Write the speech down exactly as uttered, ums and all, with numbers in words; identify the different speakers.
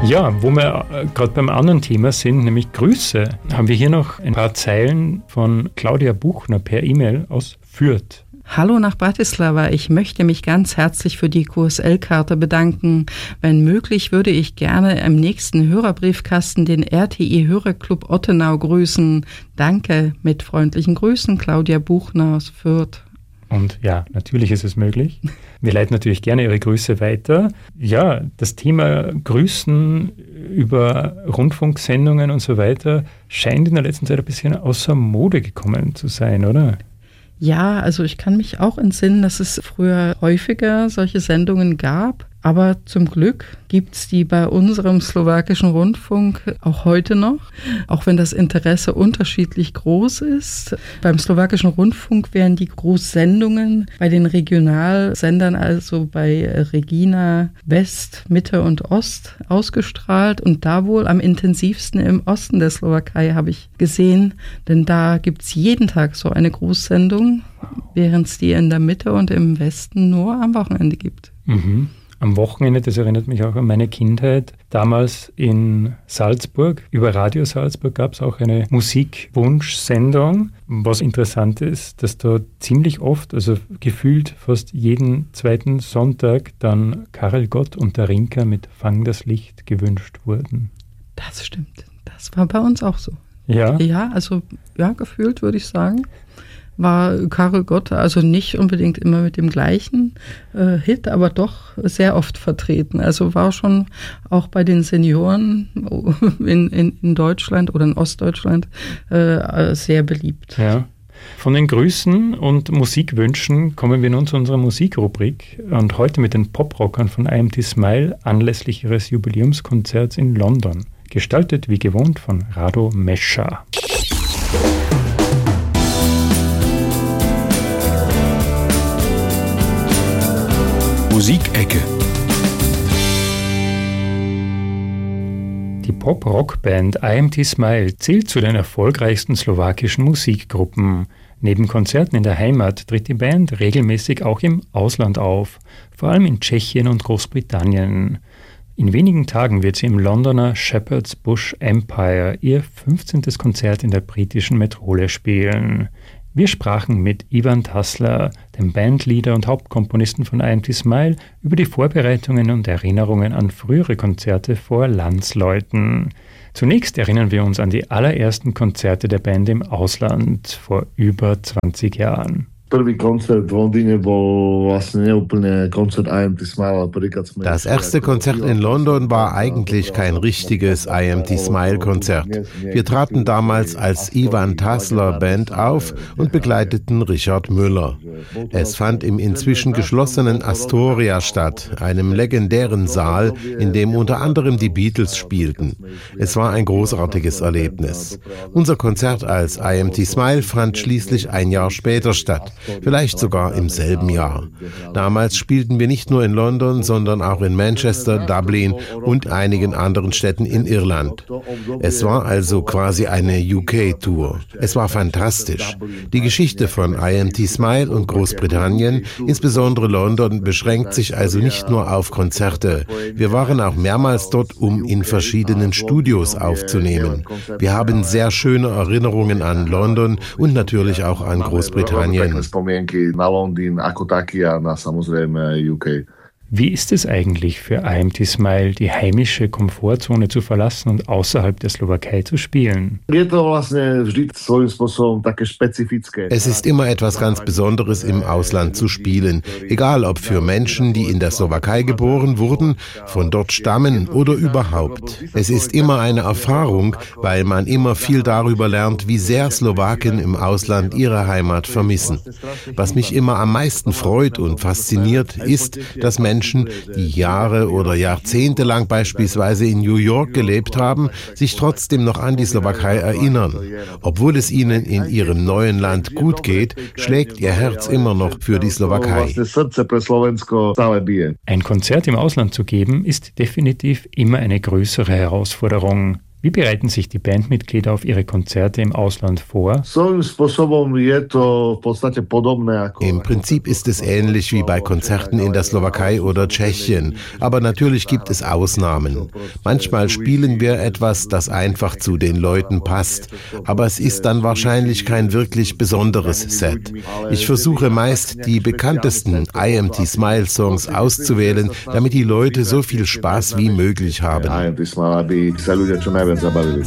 Speaker 1: Ja, wo wir äh, gerade beim anderen Thema sind, nämlich Grüße, haben wir hier noch ein paar Zeilen von Claudia Buchner per E-Mail aus Fürth.
Speaker 2: Hallo nach Bratislava, ich möchte mich ganz herzlich für die Q S L-Karte bedanken. Wenn möglich, würde ich gerne im nächsten Hörerbriefkasten den R T I-Hörerclub Ottenau grüßen. Danke, mit freundlichen Grüßen, Claudia Buchner aus Fürth.
Speaker 1: Und ja, natürlich ist es möglich. Wir leiten natürlich gerne Ihre Grüße weiter. Ja, das Thema Grüßen über Rundfunksendungen und so weiter scheint in der letzten Zeit ein bisschen außer Mode gekommen zu sein, oder?
Speaker 2: Ja, also ich kann mich auch entsinnen, dass es früher häufiger solche Sendungen gab. Aber zum Glück gibt es die bei unserem slowakischen Rundfunk auch heute noch, auch wenn das Interesse unterschiedlich groß ist. Beim slowakischen Rundfunk werden die Großsendungen bei den Regionalsendern, also bei Regina West, Mitte und Ost, ausgestrahlt. Und da wohl am intensivsten im Osten der Slowakei, habe ich gesehen. Denn da gibt es jeden Tag so eine Großsendung, während es die in der Mitte und im Westen nur am Wochenende gibt.
Speaker 1: Mhm. Am Wochenende, das erinnert mich auch an meine Kindheit, damals in Salzburg, über Radio Salzburg gab es auch eine Musikwunschsendung. Was interessant ist, dass da ziemlich oft, also gefühlt fast jeden zweiten Sonntag, dann Karel Gott und der Rinker mit Fang das Licht gewünscht wurden.
Speaker 2: Das stimmt, das war bei uns auch so.
Speaker 1: Ja?
Speaker 2: Ja, also ja, gefühlt würde ich sagen. War Karel Gott also nicht unbedingt immer mit dem gleichen äh, Hit, aber doch sehr oft vertreten. Also war schon auch bei den Senioren in, in, in Deutschland oder in Ostdeutschland äh, sehr beliebt.
Speaker 1: Ja. Von den Grüßen und Musikwünschen kommen wir nun zu unserer Musikrubrik und heute mit den Poprockern von I M T Smile anlässlich ihres Jubiläumskonzerts in London. Gestaltet wie gewohnt von Rado Mescha.
Speaker 3: Musikecke.
Speaker 1: Die Pop-Rock-Band I M T Smile zählt zu den erfolgreichsten slowakischen Musikgruppen. Neben Konzerten in der Heimat tritt die Band regelmäßig auch im Ausland auf, vor allem in Tschechien und Großbritannien. In wenigen Tagen wird sie im Londoner Shepherd's Bush Empire ihr fünfzehntes Konzert in der britischen Metropole spielen. Wir sprachen mit Ivan Tassler, dem Bandleader und Hauptkomponisten von I M T Smile, über die Vorbereitungen und Erinnerungen an frühere Konzerte vor Landsleuten. Zunächst erinnern wir uns an die allerersten Konzerte der Band im Ausland vor über zwanzig Jahren.
Speaker 4: Das erste Konzert in London war eigentlich kein richtiges I M T Smile Konzert. Wir traten damals als Ivan Tassler Band auf und begleiteten Richard Müller. Es fand im inzwischen geschlossenen Astoria statt, einem legendären Saal, in dem unter anderem die Beatles spielten. Es war ein großartiges Erlebnis. Unser Konzert als I M T Smile fand schließlich ein Jahr später statt. Vielleicht sogar im selben Jahr. Damals spielten wir nicht nur in London, sondern auch in Manchester, Dublin und einigen anderen Städten in Irland. Es war also quasi eine U K-Tour. Es war fantastisch. Die Geschichte von I M T Smile und Großbritannien, insbesondere London, beschränkt sich also nicht nur auf Konzerte. Wir waren auch mehrmals dort, um in verschiedenen Studios aufzunehmen. Wir haben sehr schöne Erinnerungen an London und natürlich auch an Großbritannien.
Speaker 5: Na Londýn ako taký a na samozrejme U K.
Speaker 1: Wie ist es eigentlich für I M T Smile, die heimische Komfortzone zu verlassen und außerhalb der Slowakei zu spielen?
Speaker 4: Es ist immer etwas ganz Besonderes, im Ausland zu spielen. Egal ob für Menschen, die in der Slowakei geboren wurden, von dort stammen oder überhaupt. Es ist immer eine Erfahrung, weil man immer viel darüber lernt, wie sehr Slowaken im Ausland ihre Heimat vermissen. Was mich immer am meisten freut und fasziniert, ist, dass Menschen, die Jahre oder Jahrzehnte lang beispielsweise in New York gelebt haben, sich trotzdem noch an die Slowakei erinnern. Obwohl es ihnen in ihrem neuen Land gut geht, schlägt ihr Herz immer noch für die Slowakei.
Speaker 1: Ein Konzert im Ausland zu geben, ist definitiv immer eine größere Herausforderung. Wie bereiten sich die Bandmitglieder auf ihre Konzerte im Ausland vor?
Speaker 4: Im Prinzip ist es ähnlich wie bei Konzerten in der Slowakei oder Tschechien, aber natürlich gibt es Ausnahmen. Manchmal spielen wir etwas, das einfach zu den Leuten passt, aber es ist dann wahrscheinlich kein wirklich besonderes Set. Ich versuche meist, die bekanntesten I M T Smile Songs auszuwählen, damit die Leute so viel Spaß wie möglich haben.